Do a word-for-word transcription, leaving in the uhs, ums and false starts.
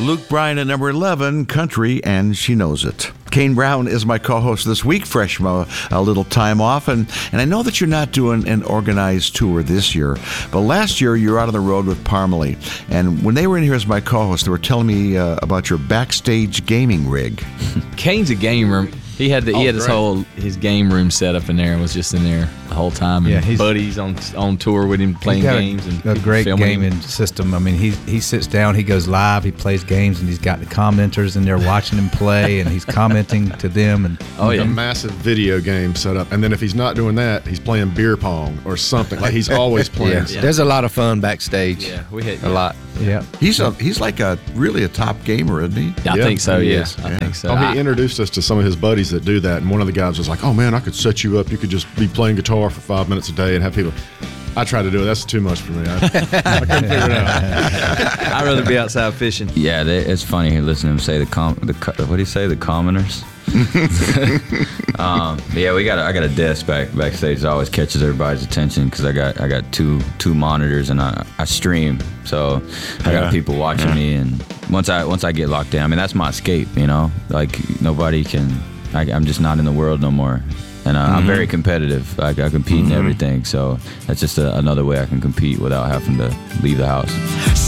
Luke Bryan at number eleven, Country, and She Knows It. Kane Brown is my co-host this week, fresh from a, a little time off. And, and I know that you're not doing an organized tour this year, but last year you were out on the road with Parmalee. And when they were in here as my co-host, they were telling me uh, about your backstage gaming rig. Kane's a gamer. He had the, he oh, had his great. whole his game room set up in there and was just in there the whole time. And Yeah, he's- buddies on on tour with him playing He's got games and a, a great filming him. gaming system. I mean, he he sits down, he goes live, he plays games, and he's got the commenters in there watching him play, and he's commenting to them. And Oh a yeah, massive video game set up, and then if he's not doing that, he's playing beer pong or something. Like he's always playing. Yeah. There's a lot of fun backstage. yeah, we had A lot. yeah, He's a he's like a really a top gamer, isn't he? I Yeah, think so. he Yeah, is. I think so. Oh, I- he introduced us to some of his buddies that do that, and one of the guys was like, "Oh man, I could set you up. You could just be playing guitar for five minutes a day and have people." I tried to do it. That's too much for me. I, I couldn't figure it out. I'd rather be outside fishing. Yeah, they, it's funny here listening to him say the com the co- what do you say the commoners. um, but yeah, we got a, I got a desk back backstage that always catches everybody's attention because I got I got two two monitors and I, I stream, so I got Yeah. people watching Yeah. me, and once I once I get locked down, I mean that's my escape, you know. Like nobody can, I, I'm just not in the world no more. And uh, I'm very competitive. I, I compete in everything, so that's just a, another way I can compete without having to leave the house.